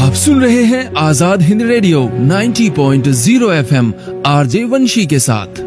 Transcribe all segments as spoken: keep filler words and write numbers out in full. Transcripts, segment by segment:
आप सुन रहे हैं आजाद हिंद रेडियो नब्बे पॉइंट ज़ीरो एफएम आरजे वंशी के साथ।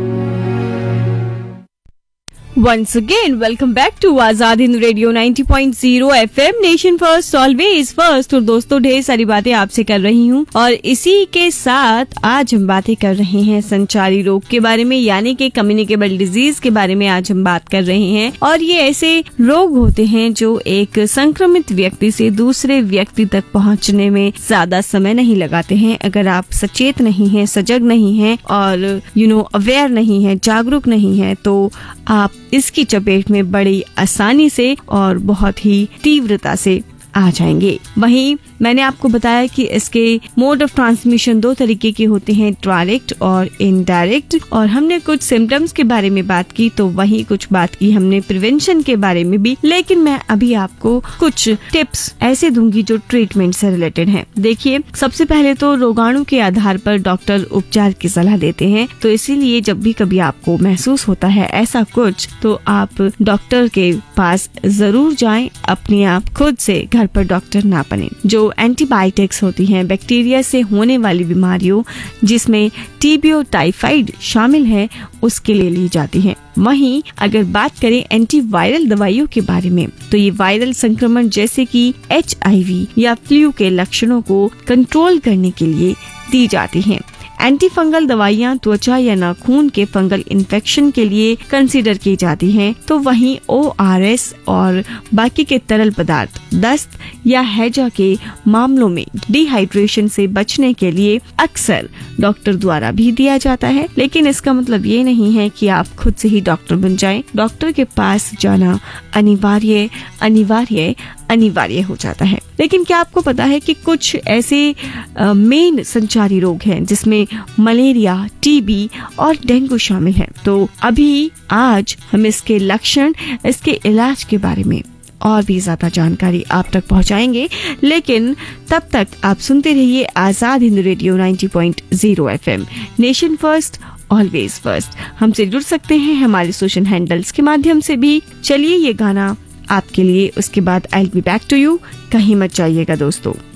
Once again, welcome back to Azad Hind radio नब्बे point zero FM, nation first always first. और दोस्तों, ढेर सारी बातें आपसे कर रही हूँ और इसी के साथ आज हम बातें कर रहे हैं संचारी रोग के बारे में, यानी कि कम्युनिकेबल डिजीज के बारे में आज हम बात कर रहे हैं। और ये ऐसे रोग होते हैं जो एक संक्रमित व्यक्ति से दूसरे व्यक्ति तक पहुँचने में ज्यादा समय नहीं लगाते हैं। अगर आप सचेत नहीं है, सजग नहीं है और यू नो अवेयर नहीं है, जागरूक नहीं है, तो आप इसकी चपेट में बड़ी आसानी से और बहुत ही तीव्रता से आ जाएंगे। वहीं मैंने आपको बताया कि इसके मोड ऑफ ट्रांसमिशन दो तरीके के होते हैं, डायरेक्ट और इनडायरेक्ट। और हमने कुछ सिम्टम्स के बारे में बात की, तो वहीं कुछ बात की हमने प्रिवेंशन के बारे में भी। लेकिन मैं अभी आपको कुछ टिप्स ऐसे दूंगी जो ट्रीटमेंट से रिलेटेड हैं। देखिए, सबसे पहले तो रोगाणु के आधार पर डॉक्टर उपचार की सलाह देते हैं, तो इसीलिए जब भी कभी आपको महसूस होता है ऐसा कुछ, तो आप डॉक्टर के पास जरूर जाएं। अपने आप खुद से घर पर डॉक्टर ना बने। जो एंटीबायोटिक्स होती हैं बैक्टीरिया से होने वाली बीमारियों, जिसमें टीबी और टाइफाइड शामिल है, उसके लिए ली जाती हैं। वहीं अगर बात करें एंटीवायरल दवाइयों के बारे में, तो ये वायरल संक्रमण जैसे कि एच आई वी या फ्लू के लक्षणों को कंट्रोल करने के लिए दी जाती हैं। एंटी फंगल दवाइयाँ त्वचा या नाखून के फंगल इन्फेक्शन के लिए कंसीडर की जाती हैं। तो वहीं ओ आर एस और बाकी के तरल पदार्थ दस्त या हैजा के मामलों में डिहाइड्रेशन से बचने के लिए अक्सर डॉक्टर द्वारा भी दिया जाता है। लेकिन इसका मतलब ये नहीं है कि आप खुद से ही डॉक्टर बन जाएं। डॉक्टर के पास जाना अनिवार्य अनिवार्य अनिवार्य हो जाता है। लेकिन क्या आपको पता है कि कुछ ऐसे मेन संचारी रोग हैं जिसमें मलेरिया, टीबी और डेंगू शामिल है। तो अभी आज हम इसके लक्षण, इसके इलाज के बारे में और भी ज्यादा जानकारी आप तक पहुंचाएंगे। लेकिन तब तक आप सुनते रहिए आजाद हिंद रेडियो नब्बे point zero FM, nation first always first. हमसे जुड़ सकते हैं हमारे सोशल हैंडल्स के माध्यम से भी। चलिए, ये गाना आपके लिए, उसके बाद I will be back to you. कहीं मत जाइएगा दोस्तों।